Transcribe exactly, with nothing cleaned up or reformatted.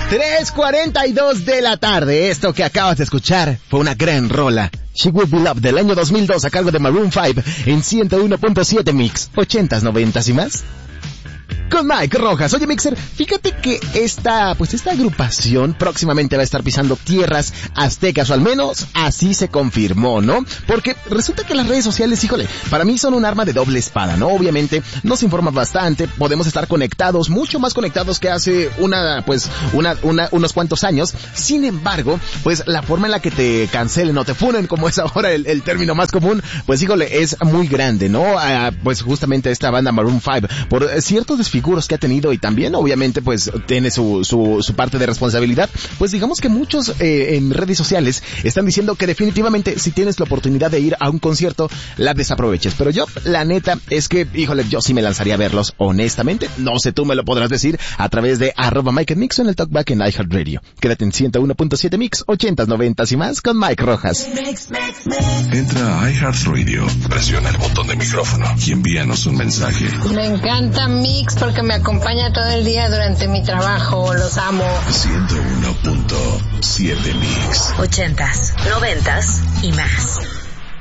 tres cuarenta y dos de la tarde. Esto que acabas de escuchar fue una gran rola. She Will Be Loved del año dos mil dos a cargo de Maroon cinco en ciento uno punto siete Mix. ochentas, noventas y más. Con Mike Rojas. Oye, Mixer, fíjate que esta, pues esta agrupación próximamente va a estar pisando tierras aztecas, o al menos así se confirmó, ¿no? Porque resulta que las redes sociales, híjole, para mí son un arma de doble espada, ¿no? Obviamente nos informan bastante, podemos estar conectados, mucho más conectados que hace una, pues, una, una, unos cuantos años. Sin embargo, pues la forma en la que te cancelen o te funen, como es ahora el, el término más común, pues híjole, es muy grande, ¿no? Ah, pues justamente esta banda Maroon cinco, por ciertos desfiguros que ha tenido, y también obviamente pues tiene su, su, su parte de responsabilidad, pues digamos que muchos eh, en redes sociales están diciendo que definitivamente si tienes la oportunidad de ir a un concierto, la desaproveches. Pero yo, la neta, es que, híjole, yo sí me lanzaría a verlos, honestamente. No sé, tú me lo podrás decir a través de arroba Mike Mix en el Talkback en iHeartRadio. Quédate en ciento uno punto siete Mix, ochentas, noventas y más con Mike Rojas. Entra a iHeartRadio, presiona el botón de micrófono y envíanos un mensaje. Me encanta Mix porque me acompaña todo el día durante mi trabajo, los amo. ciento uno punto siete Mix. Ochentas, noventas y más.